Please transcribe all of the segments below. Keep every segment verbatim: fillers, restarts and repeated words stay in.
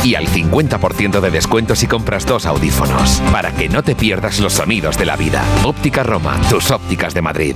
y al cincuenta por ciento de descuento si compras dos audífonos, para que no te pierdas los sonidos de la vida. Óptica Roma, tus ópticas de Madrid.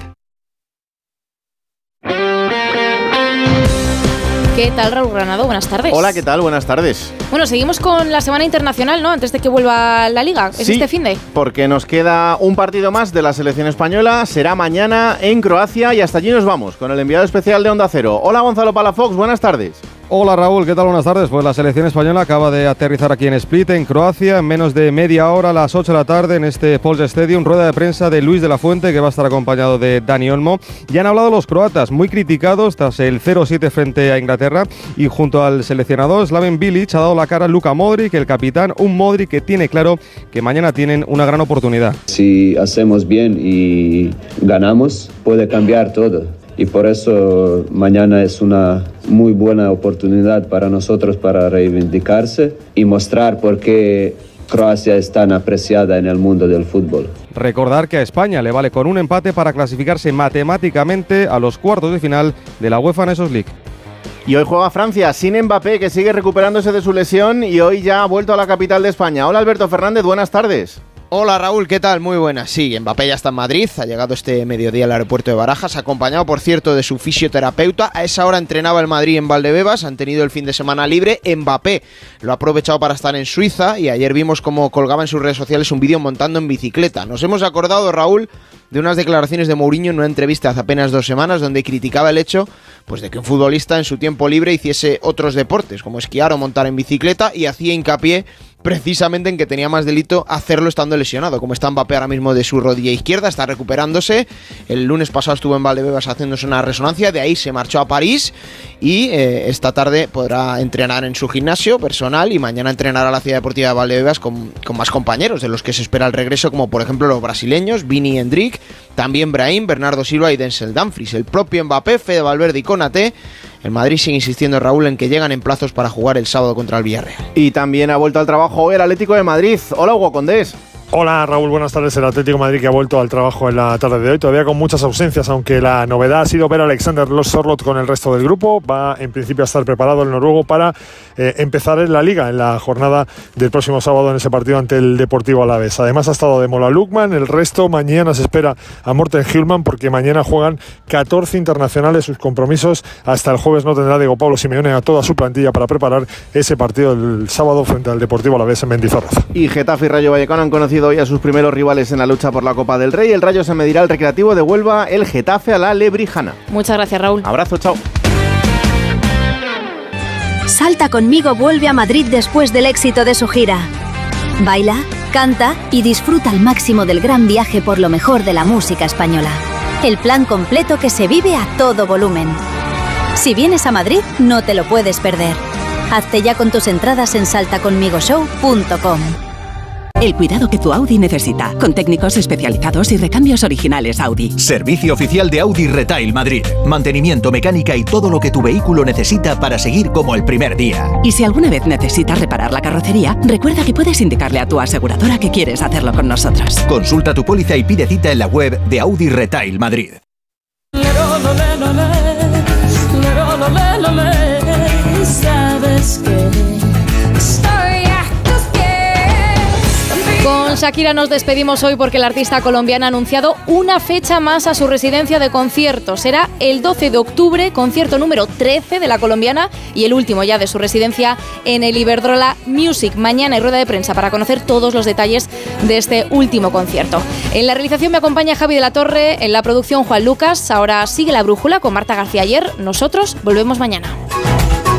¿Qué tal, Raúl Granado? Buenas tardes. Hola, ¿qué tal? Buenas tardes. Bueno, seguimos con la semana internacional, ¿no? Antes de que vuelva la Liga. ¿Es sí, este finde? Porque nos queda un partido más de la selección española. Será mañana en Croacia y hasta allí nos vamos con el enviado especial de Onda Cero. Hola, Gonzalo Palafox, buenas tardes. Hola Raúl, ¿qué tal? Buenas tardes. Pues la selección española acaba de aterrizar aquí en Split, en Croacia, en menos de media hora, a las ocho de la tarde, en este Polsa Stadium. Rueda de prensa de Luis de la Fuente, que va a estar acompañado de Dani Olmo. Ya han hablado los croatas, muy criticados tras el cero siete frente a Inglaterra, y junto al seleccionador Slaven Bilic ha dado la cara a Luka Modric, el capitán, un Modric que tiene claro que mañana tienen una gran oportunidad. Si hacemos bien y ganamos, puede cambiar todo. Y por eso mañana es una muy buena oportunidad para nosotros para reivindicarse y mostrar por qué Croacia es tan apreciada en el mundo del fútbol. Recordar que a España le vale con un empate para clasificarse matemáticamente a los cuartos de final de la UEFA Nations League. Y hoy juega Francia sin Mbappé, que sigue recuperándose de su lesión y hoy ya ha vuelto a la capital de España. Hola Alberto Fernández, buenas tardes. Hola Raúl, ¿qué tal? Muy buenas. Sí, Mbappé ya está en Madrid, ha llegado este mediodía al aeropuerto de Barajas, acompañado por cierto de su fisioterapeuta. A esa hora entrenaba el Madrid en Valdebebas, han tenido el fin de semana libre. Mbappé lo ha aprovechado para estar en Suiza y ayer vimos cómo colgaba en sus redes sociales un vídeo montando en bicicleta. Nos hemos acordado, Raúl, de unas declaraciones de Mourinho en una entrevista hace apenas dos semanas donde criticaba el hecho pues, de que un futbolista en su tiempo libre hiciese otros deportes como esquiar o montar en bicicleta, y hacía hincapié precisamente en que tenía más delito hacerlo estando lesionado, como está Mbappé ahora mismo de su rodilla izquierda, está recuperándose. El lunes pasado estuvo en Valdebebas haciéndose una resonancia, de ahí se marchó a París y eh, esta tarde podrá entrenar en su gimnasio personal y mañana entrenará a la Ciudad Deportiva de Valdebebas con, con más compañeros de los que se espera el regreso, como por ejemplo los brasileños, Vini y Hendrik, también Brahim, Bernardo Silva y Denzel Dumfries. El propio Mbappé, Fede Valverde y Konaté. El Madrid sigue insistiendo, Raúl, en que llegan en plazos para jugar el sábado contra el Villarreal. Y también ha vuelto al trabajo hoy el Atlético de Madrid. Hola, Hugo Condés. Hola Raúl, buenas tardes. El Atlético de Madrid que ha vuelto al trabajo en la tarde de hoy, todavía con muchas ausencias, aunque la novedad ha sido ver a Alexander Sorloth con el resto del grupo. Va en principio a estar preparado el noruego para eh, empezar en la Liga en la jornada del próximo sábado en ese partido ante el Deportivo Alavés. Además ha estado de Mola Lukman, el resto mañana se espera a Morten Hjulman, porque mañana juegan catorce internacionales. Sus compromisos hasta el jueves no tendrá Diego Pablo Simeone a toda su plantilla para preparar ese partido el sábado frente al Deportivo Alavés en Mendizorroza. Y Getafe y Rayo Vallecano han conocido hoy a sus primeros rivales en la lucha por la Copa del Rey. El Rayo se medirá al Recreativo de Huelva, el Getafe a la Lebrijana. Muchas gracias, Raúl. Abrazo, chao. Salta conmigo vuelve a Madrid después del éxito de su gira. Baila, canta y disfruta al máximo del gran viaje por lo mejor de la música española. El plan completo que se vive a todo volumen. Si vienes a Madrid, no te lo puedes perder. Hazte ya con tus entradas en salta conmigo show punto com. El cuidado que tu Audi necesita, con técnicos especializados y recambios originales Audi. Servicio oficial de Audi Retail Madrid. Mantenimiento, mecánica y todo lo que tu vehículo necesita para seguir como el primer día. Y si alguna vez necesitas reparar la carrocería, recuerda que puedes indicarle a tu aseguradora que quieres hacerlo con nosotros. Consulta tu póliza y pide cita en la web de Audi Retail Madrid. ¿Sabes qué? Con Shakira nos despedimos hoy porque la artista colombiana ha anunciado una fecha más a su residencia de conciertos. Será el doce de octubre, concierto número trece de la colombiana y el último ya de su residencia en el Iberdrola Music. Mañana hay rueda de prensa para conocer todos los detalles de este último concierto. En la realización me acompaña Javi de la Torre, en la producción Juan Lucas. Ahora sigue La Brújula con Marta García Ayer. Nosotros volvemos mañana.